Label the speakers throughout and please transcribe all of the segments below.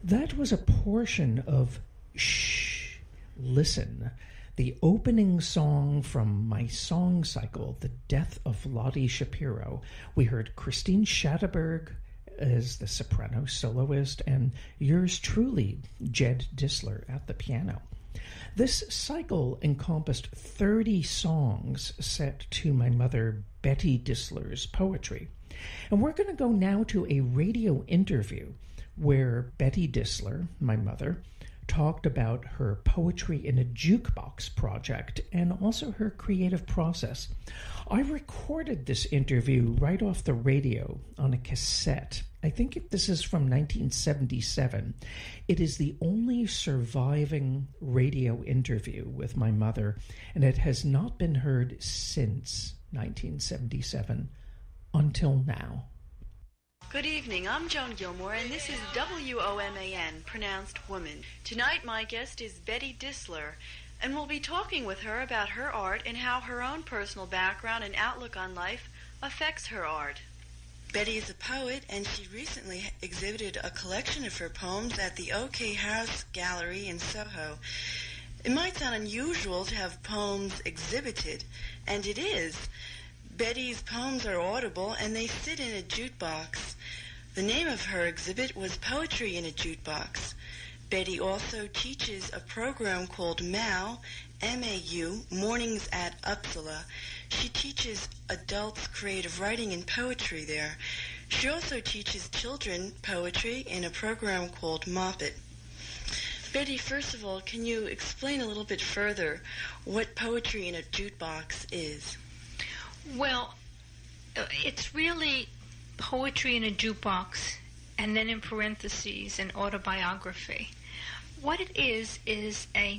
Speaker 1: That was a portion of Shh, Listen, the opening song from my song cycle, The Death of Lottie Shapiro. We heard Christine Schatterberg as the soprano soloist and yours truly, Jed Disler, at the piano. This cycle encompassed 30 songs set to my mother Betty Disler's poetry. And we're going to go now to a radio interview where Betty Disler, my mother, talked about her Poetry in a Jukebox project and also her creative process. I recorded this interview right off the radio on a cassette. I think this is from 1977. It is the only surviving radio interview with my mother, and it has not been heard since 1977 until now.
Speaker 2: Good evening, I'm Joan Gilmore, and this is WOMAN, pronounced Woman. Tonight my guest is Betty Disler, and we'll be talking with her about her art and how her own personal background and outlook on life affects her art. Betty is a poet, and she recently exhibited a collection of her poems at the OK House Gallery in Soho. It might sound unusual to have poems exhibited, and it is. Betty's poems are audible, and they sit in a jukebox. The name of her exhibit was Poetry in a Jukebox. Betty also teaches a program called MAU, M-A-U, Mornings at Uppsala. She teaches adults creative writing and poetry there. She also teaches children poetry in a program called Moppet. Betty, first of all, can you explain a little bit further what Poetry in a Jukebox is?
Speaker 3: Well, it's really poetry in a jukebox, and then in parentheses, an autobiography. What it is a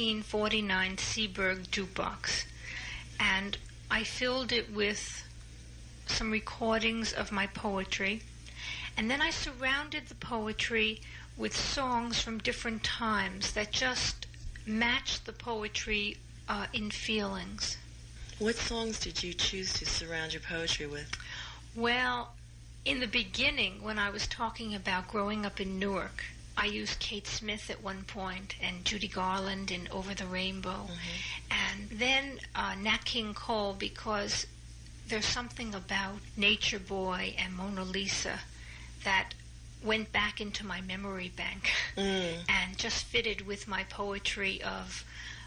Speaker 3: 1949 Seeburg jukebox, and I filled it with some recordings of my poetry, and then I surrounded the poetry with songs from different times that just matched the poetry in feelings.
Speaker 2: What songs did you choose to surround your poetry with?
Speaker 3: Well, in the beginning, when I was talking about growing up in Newark, I used Kate Smith at one point and Judy Garland in Over the Rainbow. And then Nat King Cole, because there's something about Nature Boy and Mona Lisa that went back into my memory bank and just fitted with my poetry of...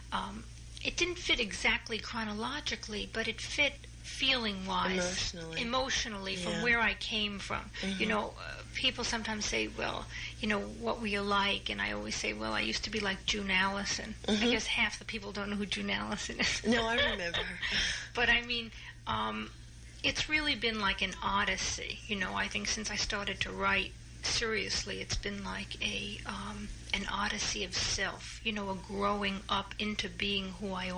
Speaker 3: it didn't fit exactly chronologically, but it fit feeling-wise, emotionally from where I came from. You know, people sometimes say, well, you know, what were you like? And I always say, well, I used to be like June Allison. I guess half the people don't know who June Allison is.
Speaker 2: No, I remember her.
Speaker 3: But I mean, it's really been like an odyssey. You know, I think since I started to write seriously, it's been like an odyssey of self, you know, a growing up into being who I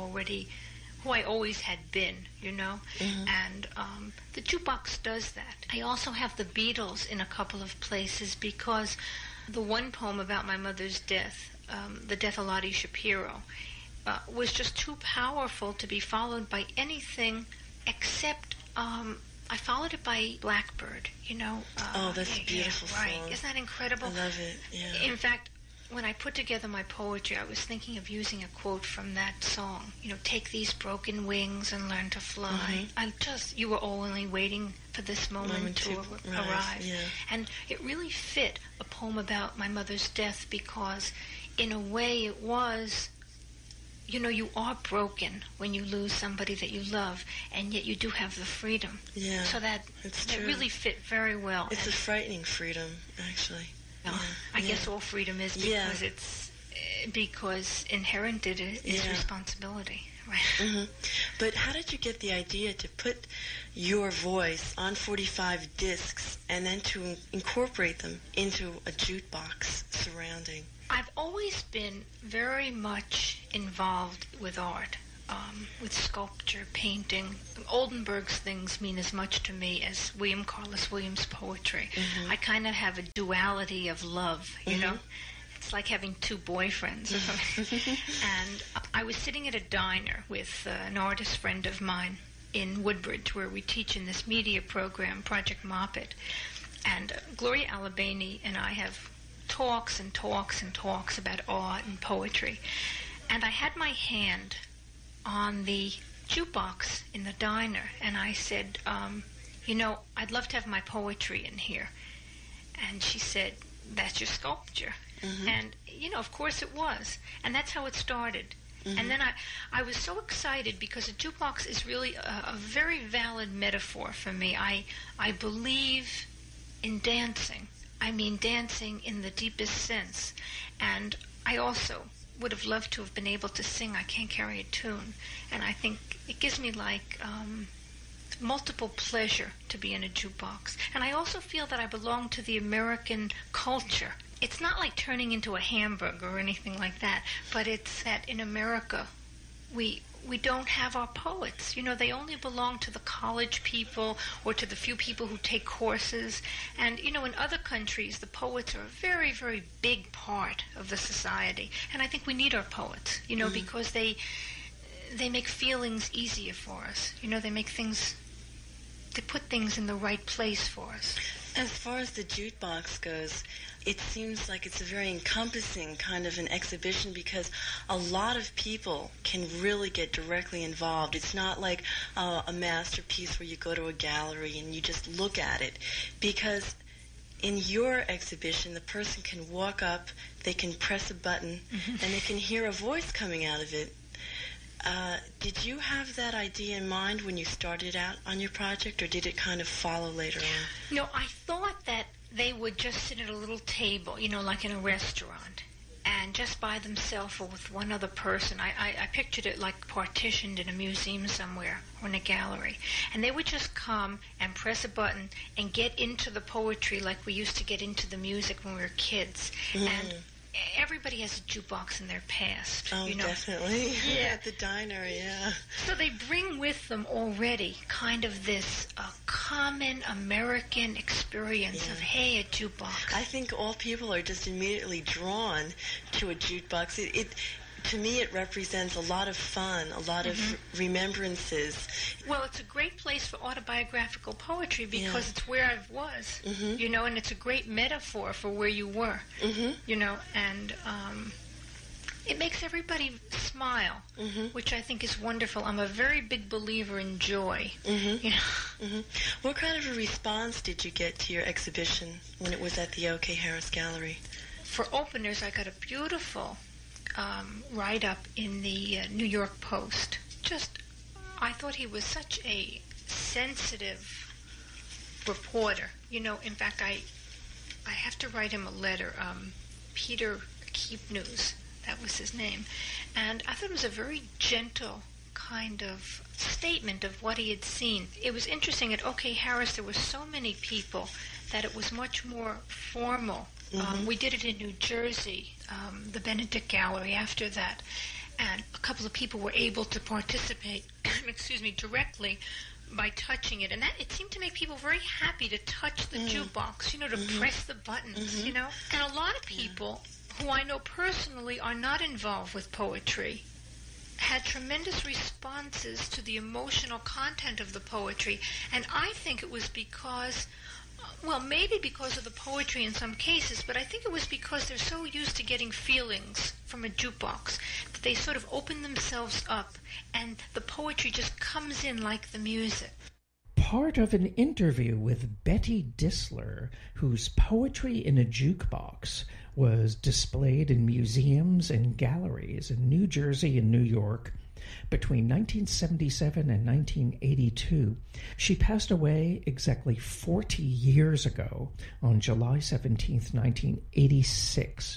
Speaker 3: always had been, you know. And the jukebox does that. I also have the Beatles in a couple of places because the one poem about my mother's death, The Death of Lottie Shapiro, was just too powerful to be followed by anything except I followed it by Blackbird, you know.
Speaker 2: Oh, that's a beautiful song.
Speaker 3: Right. Isn't that incredible?
Speaker 2: I love it, yeah.
Speaker 3: In fact, when I put together my poetry, I was thinking of using a quote from that song. You know, take these broken wings and learn to fly. You were only waiting for this moment to arrive.
Speaker 2: Yeah.
Speaker 3: And it really fit a poem about my mother's death because, in a way, it was... You know, you are broken when you lose somebody that you love, and yet you do have the freedom.
Speaker 2: Yeah,
Speaker 3: so that really fit very well.
Speaker 2: It's a frightening freedom, actually.
Speaker 3: Well, I guess all freedom is because inherent it is responsibility, right?
Speaker 2: But how did you get the idea to put your voice on 45 discs and then to incorporate them into a jukebox surrounding?
Speaker 3: I've always been very much involved with art, with sculpture, painting. Oldenburg's things mean as much to me as William Carlos Williams' poetry. I kind of have a duality of love, you know? It's like having two boyfriends or something. And I was sitting at a diner with an artist friend of mine in Woodbridge where we teach in this media program, Project Moppet. And Gloria Alabani and I have talks and talks and talks about art and poetry. And I had my hand on the jukebox in the diner, and I said, I'd love to have my poetry in here. And she said, that's your sculpture. Mm-hmm. And, of course it was. And that's how it started. Mm-hmm. And then I was so excited because a jukebox is really a very valid metaphor for me. I believe in dancing. I mean dancing in the deepest sense. And I also would have loved to have been able to sing I Can't Carry a Tune. And I think it gives me multiple pleasure to be in a jukebox. And I also feel that I belong to the American culture. It's not like turning into a hamburger or anything like that, but it's that in America we don't have our poets. They only belong to the college people or to the few people who take courses. And, in other countries, the poets are a very, very big part of the society. And I think we need our poets, mm-hmm. because they make feelings easier for us. They put things in the right place for us.
Speaker 4: As far as the jukebox goes, it seems like it's a very encompassing kind of an exhibition because a lot of people can really get directly involved. It's not like a masterpiece where you go to a gallery and you just look at it. Because in your exhibition, the person can walk up, they can press a button, mm-hmm. and they can hear a voice coming out of it. Did you have that idea in mind when you started out on your project, or did it kind of follow later on?
Speaker 3: No, I thought that they would just sit at a little table, like in a restaurant, and just by themselves or with one other person. I pictured it like partitioned in a museum somewhere or in a gallery. And they would just come and press a button and get into the poetry like we used to get into the music when we were kids. Mm. And everybody has a jukebox in their past.
Speaker 4: Oh, definitely. Yeah. At the diner, yeah.
Speaker 3: So they bring with them already kind of this common American experience of, hey, a jukebox.
Speaker 4: I think all people are just immediately drawn to a jukebox. To me, it represents a lot of fun, a lot
Speaker 3: mm-hmm.
Speaker 4: of remembrances.
Speaker 3: Well, it's a great place for autobiographical poetry because it's where I was, mm-hmm. And it's a great metaphor for where you were, mm-hmm. And it makes everybody smile, mm-hmm. which I think is wonderful. I'm a very big believer in joy,
Speaker 4: mm-hmm. Mm-hmm. What kind of a response did you get to your exhibition when it was at the O.K. Harris Gallery?
Speaker 3: For openers, I got a beautiful write-up in the New York Post. I thought he was such a sensitive reporter. In fact, I have to write him a letter. Peter Keepnews, that was his name. And I thought it was a very gentle kind of statement of what he had seen. It was interesting at O.K. Harris there were so many people that it was much more formal. Mm-hmm. We did it in New Jersey, the Benedict Gallery after that, and a couple of people were able to participate, directly by touching it. And it seemed to make people very happy to touch the jukebox, to mm-hmm. press the buttons, And a lot of people who I know personally are not involved with poetry had tremendous responses to the emotional content of the poetry. And I think it was because... Well, maybe because of the poetry in some cases, but I think it was because they're so used to getting feelings from a jukebox that they sort of open themselves up and the poetry just comes in like the music.
Speaker 1: Part of an interview with Betty Disler, whose poetry in a jukebox was displayed in museums and galleries in New Jersey and New York between 1977 and 1982. She passed away exactly 40 years ago on July 17th, 1986.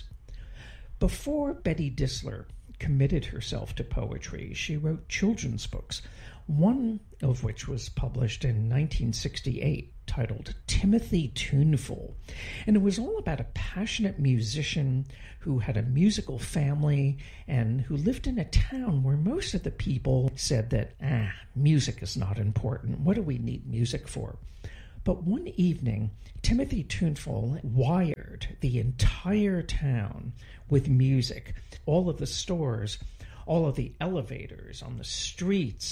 Speaker 1: Before Betty Disler committed herself to poetry, she wrote children's books, one of which was published in 1968, titled Timothy Tuneful. And it was all about a passionate musician who had a musical family and who lived in a town where most of the people said that, music is not important. What do we need music for? But one evening, Timothy Tuneful wired the entire town with music, all of the stores, all of the elevators on the streets,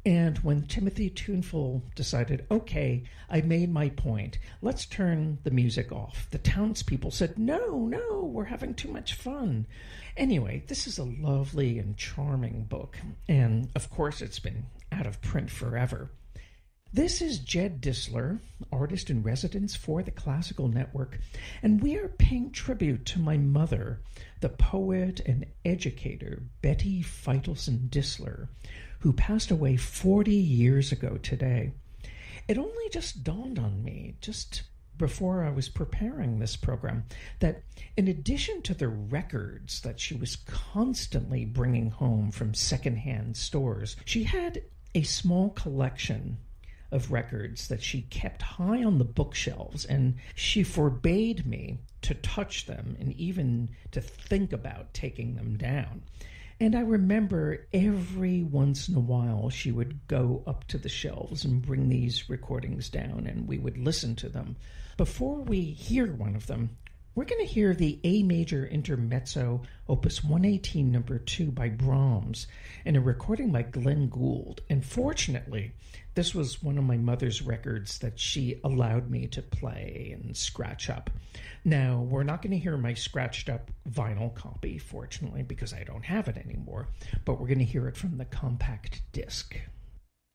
Speaker 1: And when Timothy Tuneful decided, okay, I made my point, let's turn the music off, the townspeople said, no, we're having too much fun. Anyway, this is a lovely and charming book, and of course it's been out of print forever. This is Jed Disler, artist in residence for the Classical Network, and we are paying tribute to my mother, the poet and educator Betty Feitelson Disler, who passed away 40 years ago today. It only just dawned on me, just before I was preparing this program, that in addition to the records that she was constantly bringing home from secondhand stores, she had a small collection of records that she kept high on the bookshelves, and she forbade me to touch them and even to think about taking them down. And I remember every once in a while she would go up to the shelves and bring these recordings down, and we would listen to them. Before we hear one of them, we're going to hear the A major intermezzo, opus 118, number 2 by Brahms, and a recording by Glenn Gould. And fortunately, this was one of my mother's records that she allowed me to play and scratch up. Now, we're not going to hear my scratched up vinyl copy, fortunately, because I don't have it anymore, but we're going to hear it from the compact disc.